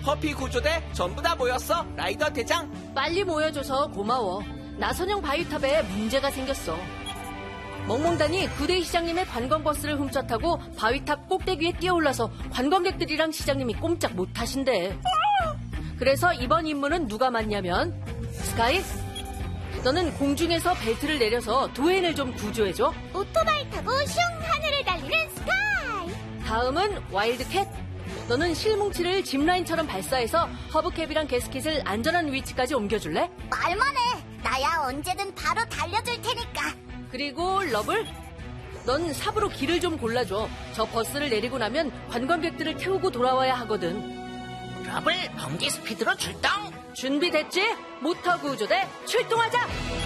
허피 구조대 전부 다 모였어, 라이더 대장. 빨리 모여줘서 고마워. 나선형 바위탑에 문제가 생겼어. 멍멍단이 구데이 시장님의 관광버스를 훔쳐 타고 바위탑 꼭대기에 뛰어올라서 관광객들이랑 시장님이 꼼짝 못하신대. 그래서 이번 임무는 누가 맡냐면 스카이, 너는 공중에서 벨트를 내려서 도엔을 좀 구조해줘. 오토바이 타고 슝 하늘을 달리는 스카이. 다음은 와일드캣, 너는 실뭉치를 짚라인처럼 발사해서 허브캡이랑 게스킷을 안전한 위치까지 옮겨줄래? 말만 해. 나야 언제든 바로 달려줄 테니까. 그리고 러블, 넌 삽으로 길을 좀 골라줘. 저 버스를 내리고 나면 관광객들을 태우고 돌아와야 하거든. 러블 번개 스피드로 출동. 준비됐지? 모터 구조대 출동하자.